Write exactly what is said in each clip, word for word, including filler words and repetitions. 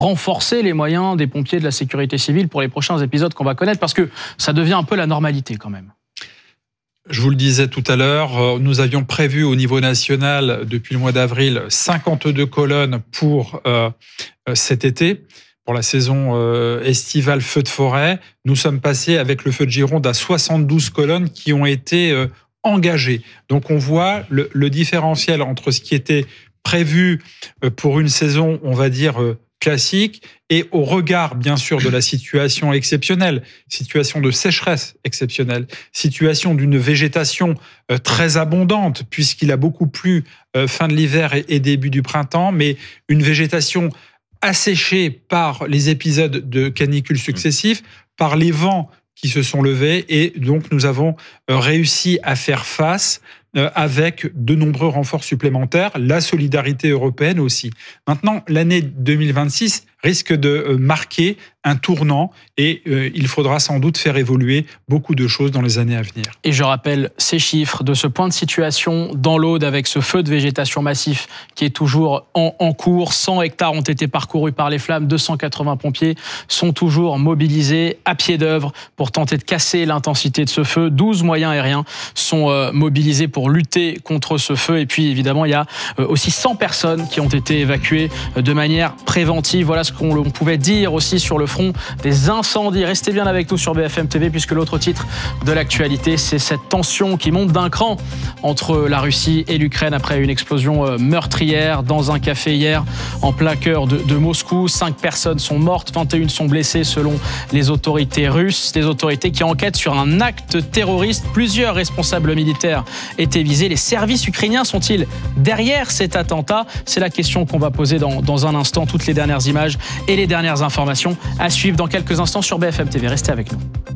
renforcer les moyens des pompiers de la sécurité civile pour les prochains épisodes qu'on va connaître, parce que ça devient un peu la normalité quand même. Je vous le disais tout à l'heure, nous avions prévu au niveau national, depuis le mois d'avril, cinquante-deux colonnes pour euh, cet été, pour la saison euh, estivale feu de forêt. Nous sommes passés avec le feu de Gironde à soixante-douze colonnes qui ont été euh, engagées. Donc on voit le, le différentiel entre ce qui était prévu pour une saison, on va dire, classique, et au regard, bien sûr, de la situation exceptionnelle, situation de sécheresse exceptionnelle, situation d'une végétation très abondante, puisqu'il a beaucoup plu fin de l'hiver et début du printemps, mais une végétation asséchée par les épisodes de canicule successifs, par les vents qui se sont levés, et donc nous avons réussi à faire face avec de nombreux renforts supplémentaires, la solidarité européenne aussi. Maintenant, l'année deux mille vingt-six risque de marquer un tournant et euh, il faudra sans doute faire évoluer beaucoup de choses dans les années à venir. Et je rappelle ces chiffres de ce point de situation dans l'Aude avec ce feu de végétation massif qui est toujours en, en cours. cent hectares ont été parcourus par les flammes, deux cent quatre-vingts pompiers sont toujours mobilisés à pied d'œuvre pour tenter de casser l'intensité de ce feu. douze moyens aériens sont euh, mobilisés pour lutter contre ce feu. Et puis évidemment, il y a euh, aussi cent personnes qui ont été évacuées euh, de manière préventive. Voilà ce qu'on pouvait dire aussi sur le front des incendies. Restez bien avec nous sur B F M T V puisque l'autre titre de l'actualité, c'est cette tension qui monte d'un cran entre la Russie et l'Ukraine après une explosion meurtrière dans un café hier en plein cœur de, de Moscou. Cinq personnes sont mortes, vingt et une sont blessées selon les autorités russes. Des autorités qui enquêtent sur un acte terroriste. Plusieurs responsables militaires étaient visés. Les services ukrainiens sont-ils derrière cet attentat ? C'est la question qu'on va poser dans, dans un instant. Toutes les dernières images et les dernières informations à suivre dans quelques instants sur B F M T V. Restez avec nous.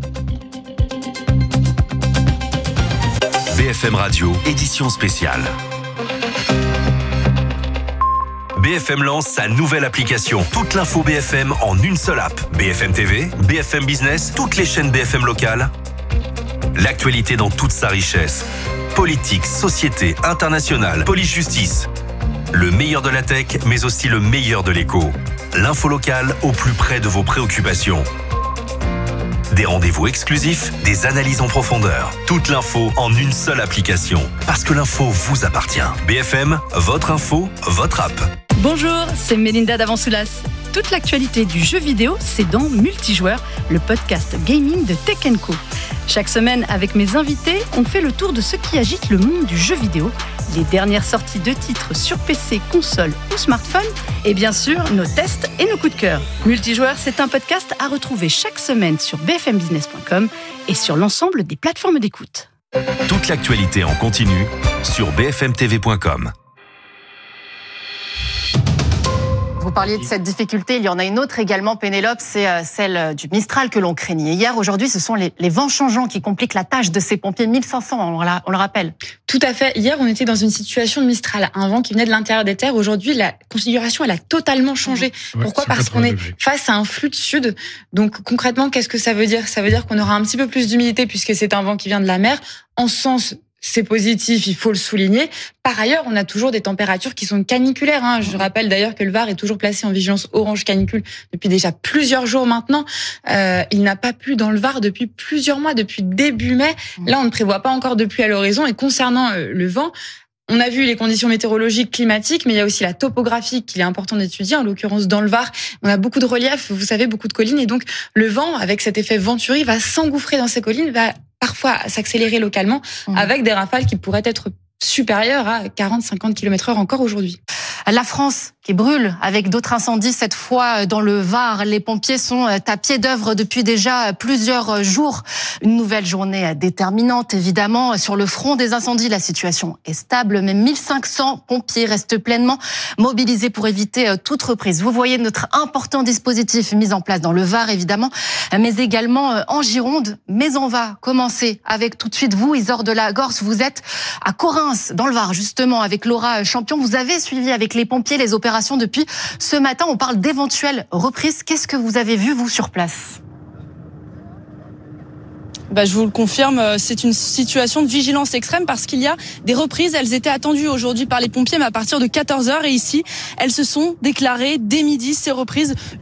B F M Radio, édition spéciale. B F M lance sa nouvelle application. Toute l'info B F M en une seule app. B F M T V, B F M Business, toutes les chaînes B F M locales. L'actualité dans toute sa richesse. Politique, société, internationale, police-justice. Le meilleur de la tech, mais aussi le meilleur de l'écho. L'info locale au plus près de vos préoccupations. Des rendez-vous exclusifs, des analyses en profondeur. Toute l'info en une seule application. Parce que l'info vous appartient. B F M, votre info, votre app. Bonjour, c'est Mélinda d'Avansoulas. Toute l'actualité du jeu vidéo, c'est dans Multijoueur, le podcast gaming de Tech and Co. Chaque semaine, avec mes invités, on fait le tour de ce qui agite le monde du jeu vidéo, les dernières sorties de titres sur P C, console ou smartphone, et bien sûr, nos tests et nos coups de cœur. Multijoueur, c'est un podcast à retrouver chaque semaine sur b f m business point com et sur l'ensemble des plateformes d'écoute. Toute l'actualité en continu sur b f m t v point com. Vous parliez de cette difficulté, il y en a une autre également, Pénélope, c'est celle du Mistral que l'on craignait. Hier, aujourd'hui, ce sont les, les vents changeants qui compliquent la tâche de ces pompiers, mille cinq cents, on, la, on le rappelle. Tout à fait. Hier, on était dans une situation de Mistral, un vent qui venait de l'intérieur des terres. Aujourd'hui, la configuration, elle a totalement changé. Ouais, pourquoi ? Parce qu'on est face à un flux de sud. Donc, concrètement, qu'est-ce que ça veut dire ? Ça veut dire qu'on aura un petit peu plus d'humidité puisque c'est un vent qui vient de la mer. En sens c'est positif, il faut le souligner. Par ailleurs, on a toujours des températures qui sont caniculaires. Hein. Je rappelle d'ailleurs que le Var est toujours placé en vigilance orange canicule depuis déjà plusieurs jours maintenant. Euh, il n'a pas plu dans le Var depuis plusieurs mois, depuis début mai. Là, on ne prévoit pas encore de pluie à l'horizon. Et concernant euh, le vent, on a vu les conditions météorologiques, climatiques, mais il y a aussi la topographie qu'il est important d'étudier. En l'occurrence, dans le Var, on a beaucoup de relief, vous savez, beaucoup de collines. Et donc, le vent, avec cet effet venturi, va s'engouffrer dans ces collines, va parfois s'accélérer localement, mmh. avec des rafales qui pourraient être supérieures à quarante à cinquante kilomètres heure encore aujourd'hui. La France qui brûle avec d'autres incendies, cette fois dans le Var. Les pompiers sont à pied d'œuvre depuis déjà plusieurs jours. Une nouvelle journée déterminante, évidemment. Sur le front des incendies, la situation est stable, mais mille cinq cents pompiers restent pleinement mobilisés pour éviter toute reprise. Vous voyez notre important dispositif mis en place dans le Var, évidemment, mais également en Gironde. Mais on va commencer avec tout de suite vous, Isor de la Gorce. Vous êtes à Correns, dans le Var, justement, avec Laura Champion. Vous avez suivi avec les pompiers les opérations depuis ce matin. On parle d'éventuelles reprises. Qu'est-ce que vous avez vu, vous, sur place ? Bah, je vous le confirme, c'est une situation de vigilance extrême parce qu'il y a des reprises. Elles étaient attendues aujourd'hui par les pompiers, mais à partir de quatorze heures. Et ici, elles se sont déclarées dès midi, ces reprises.